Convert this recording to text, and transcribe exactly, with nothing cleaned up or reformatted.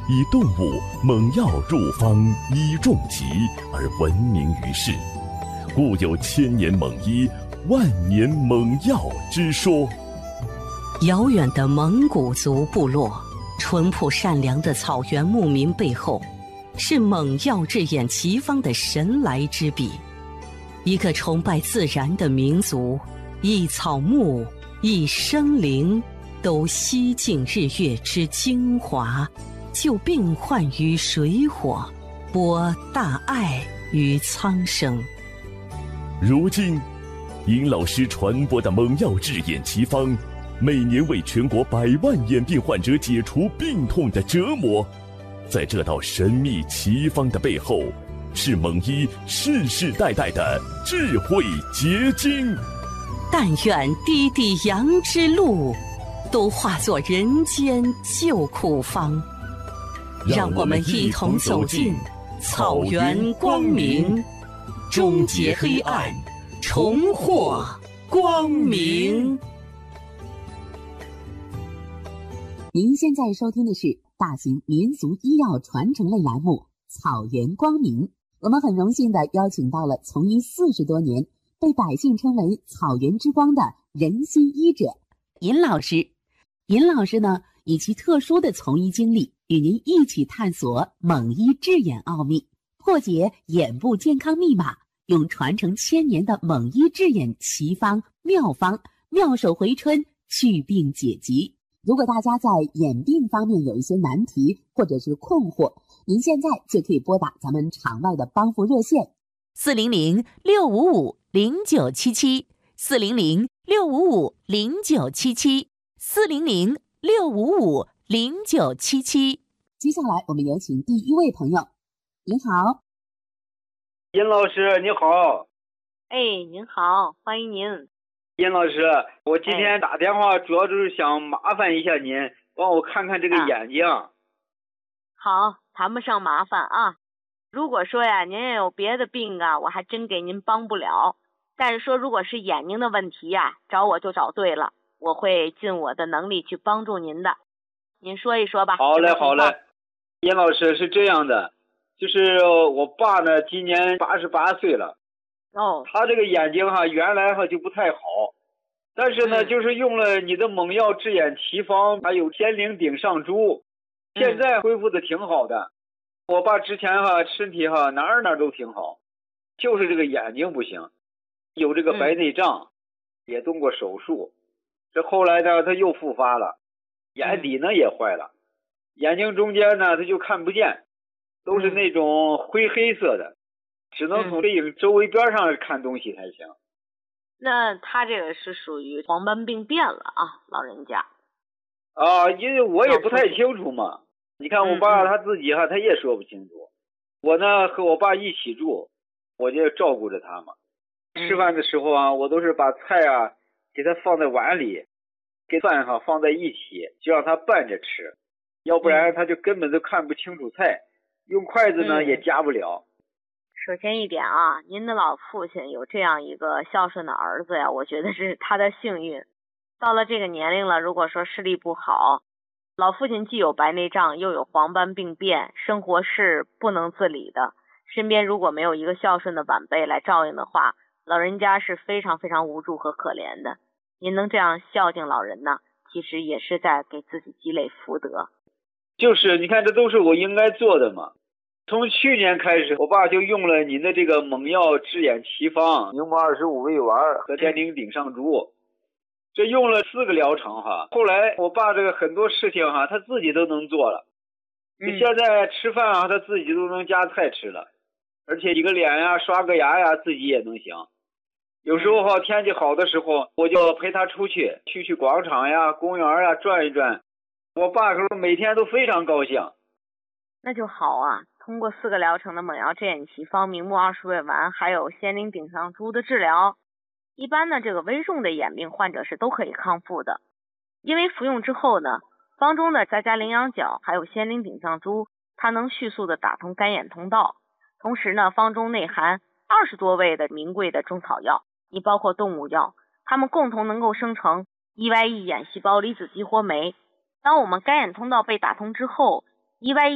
以动物猛药入方以重疾而闻名于世，故有千年猛医，万年猛药之说。 遥远的蒙古族部落，淳朴善良的草原牧民背后，是猛药治眼奇方的神来之笔。一个崇拜自然的民族，一草木，一生灵，都吸尽日月之精华，救病患于水火，播大爱于苍生。 如今，尹老师传播的猛药治眼奇方，每年为全国百万眼病患者解除病痛的折磨。在这道神秘奇方的背后，是蒙医世世代代的智慧结晶。 但愿滴滴阳之路，都化作人间救苦方。让我们一同走进草原光明，终结黑暗，重获光明。 您现在收听的是大型民俗医药传承类栏目《草原光明》。我们很荣幸地邀请到了从医四十多年，被百姓称为草原之光的仁心医者尹老师。尹老师呢，以其特殊的从医经历，与您一起探索蒙医治眼奥秘，破解眼部健康密码，用传承千年的蒙医治眼奇方妙方，妙手回春，祛病解疾。如果大家在眼病方面有一些难题或者是困惑，您现在就可以拨打咱们场外的帮扶热线四零零六五五零九七七，四零零六五五零九七七，四零零六五五零九七七。 接下来我们有请第一位朋友。您好。 尹老师你好。 哎，您好，欢迎您。 尹老师，我今天打电话主要就是想麻烦一下您，帮我看看这个眼睛。 啊、好，谈不上麻烦啊。如果说呀，您也有别的病啊，我还真给您帮不了。但是说，如果是眼睛的问题呀，找我就找对了，我会尽我的能力去帮助您的。您说一说吧。 好嘞，好嘞。尹老师是这样的，就是我爸呢，今年八十八岁了。 哦。 他这个眼睛哈，原来哈就不太好。但是呢、嗯、就是用了你的猛药治眼奇方，还有仙灵顶上珠，现在恢复的挺好的、嗯、我爸之前哈身体哈哪儿哪儿都挺好，就是这个眼睛不行，有这个白内障、嗯、也动过手术，这后来呢他又复发了，眼底呢也坏了，眼睛中间呢他就看不见，都是那种灰黑色的，只能从背影周围边上看东西才行。 那他这个是属于黄斑病变了啊，老人家。 啊，因为我也不太清楚嘛。你看我爸他自己哈，他也说不清楚。我呢和我爸一起住，我就照顾着他嘛。吃饭的时候啊，我都是把菜啊给他放在碗里，跟饭哈放在一起，就让他拌着吃，要不然他就根本都看不清楚菜，用筷子呢也夹不了。 首先一点啊，您的老父亲有这样一个孝顺的儿子呀，我觉得是他的幸运。到了这个年龄了，如果说视力不好，老父亲既有白内障又有黄斑病变，生活是不能自理的，身边如果没有一个孝顺的晚辈来照应的话，老人家是非常非常无助和可怜的。您能这样孝敬老人呢，其实也是在给自己积累福德。 就是你看，这都是我应该做的嘛。从去年开始，我爸就用了您的这个猛药治眼奇方，牛膜二十五味丸和天灵顶上珠，这用了四个疗程哈。后来我爸这个很多事情哈，他自己都能做了。你现在吃饭啊，他自己都能夹菜吃了，而且洗个脸呀、刷个牙呀，自己也能行。有时候哈，天气好的时候，我就陪他出去，去去广场呀、公园呀转一转。我爸说每天都非常高兴。 那就好啊。通过四个疗程的猛药治眼奇方、明目二十味丸还有仙灵顶上珠的治疗，一般呢这个危重的眼病患者是都可以康复的。因为服用之后呢，方中的再加羚羊角还有仙灵顶上珠，它能迅速的打通干眼通道，同时呢方中内含二十多味的名贵的中草药，亦包括动物药，它们共同能够生成 E Y E 眼细胞离子激活酶。当我们干眼通道被打通之后， E Y E